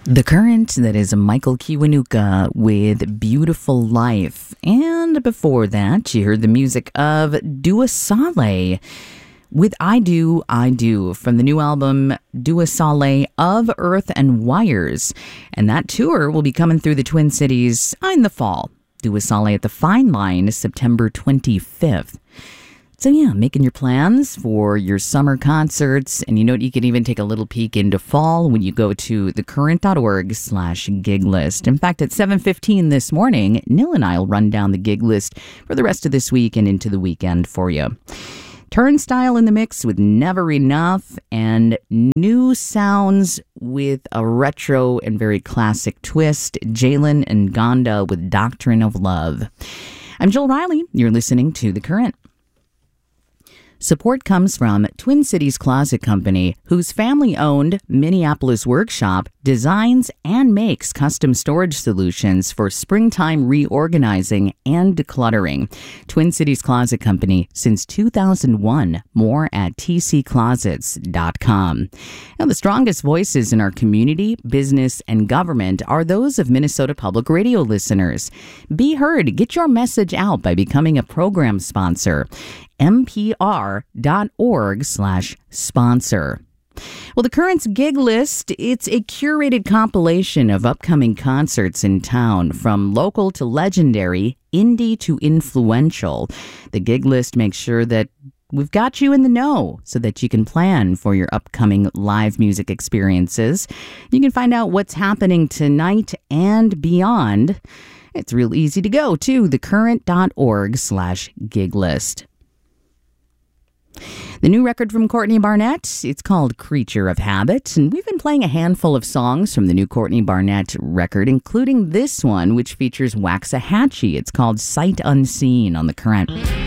The Current, that is Michael Kiwanuka with Beautiful Life. And before that, you heard the music of Dua Saleh with I Do, I Do from the new album Dua Saleh of Earth and Wires. And that tour will be coming through the Twin Cities in the fall. Dua Saleh at the Fine Line September 25th. So yeah, making your plans for your summer concerts. And you know what? You can even take a little peek into fall when you go to thecurrent.org/gig list. In fact, at 7:15 this morning, Nil and I will run down the gig list for the rest of this week and into the weekend for you. Turnstile in the mix with Never Enough, and new sounds with a retro and very classic twist. Jalen and Gonda with Doctrine of Love. I'm Joel Riley. You're listening to The Current. Support comes from Twin Cities Closet Company, whose family-owned Minneapolis workshop designs and makes custom storage solutions for springtime reorganizing and decluttering. Twin Cities Closet Company since 2001. More at tcclosets.com. Now, the strongest voices in our community, business, and government are those of Minnesota Public Radio listeners. Be heard. Get your message out by becoming a program sponsor. npr.org/sponsor. Well, the Current's gig list, it's a curated compilation of upcoming concerts in town, from local to legendary, indie to influential. The gig list makes sure that we've got you in the know so that you can plan for your upcoming live music experiences. You can find out what's happening tonight and beyond. It's real easy to go to thecurrent.org/gig list. The new record from Courtney Barnett, it's called Creature of Habit, and we've been playing a handful of songs from the new Courtney Barnett record, including this one, which features Waxahachie. It's called Sight Unseen on The Current.